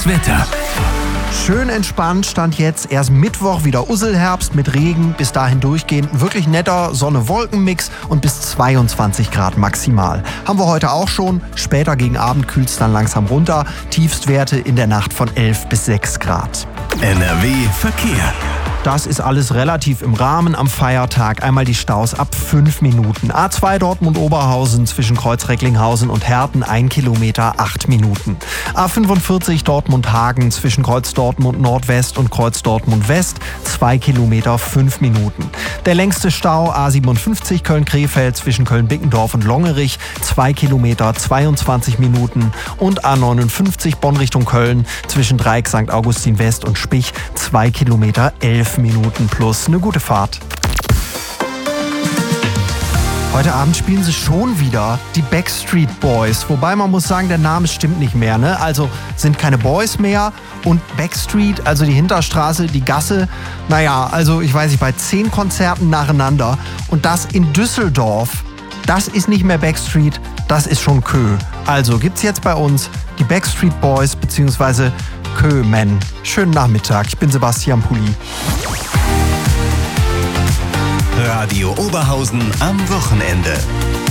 Wetter. Schön entspannt, Stand jetzt. Erst Mittwoch wieder Usselherbst mit Regen. Bis dahin durchgehend wirklich netter Sonne-Wolken-Mix und bis 22 Grad maximal. Haben wir heute auch schon. Später gegen Abend kühlt es dann langsam runter. Tiefstwerte in der Nacht von 11 bis 6 Grad. NRW Verkehr. Das ist alles relativ im Rahmen am Feiertag. Einmal die Staus ab 5 Minuten. A2 Dortmund-Oberhausen zwischen Kreuz-Recklinghausen und Herten 1 Kilometer 8 Minuten. A45 Dortmund-Hagen zwischen Kreuz Dortmund Nordwest und Kreuz Dortmund West 2 Kilometer 5 Minuten. Der längste Stau A57 Köln-Krefeld zwischen Köln-Bickendorf und Longerich 2 Kilometer 22 Minuten. Und A59 Bonn Richtung Köln zwischen Dreieck St. Augustin West und Spich 2 Kilometer 11 Minuten plus. Eine gute Fahrt. Heute Abend spielen sie schon wieder die Backstreet Boys. Wobei man muss sagen, der Name stimmt nicht mehr, ne? Also sind keine Boys mehr und Backstreet, also die Hinterstraße, die Gasse. Naja, also ich weiß nicht, bei 10 Konzerten nacheinander und das in Düsseldorf. Das ist nicht mehr Backstreet, das ist schon Kö. Also gibt's jetzt bei uns die Backstreet Boys bzw. Kö-Men. Schönen Nachmittag, ich bin Sebastian Pulli. Radio Oberhausen am Wochenende.